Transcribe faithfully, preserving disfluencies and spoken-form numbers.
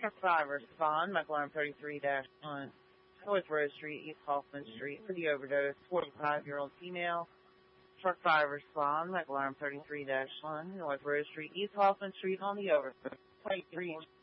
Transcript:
Truck five respond, McLaren thirty-three dash one, North Rose Street, East Hoffman Street, for the overdose, forty-five-year-old female. Truck five respond, McLaren thirty-three dash one, North Rose Street, East Hoffman Street, on the overdose, twenty-three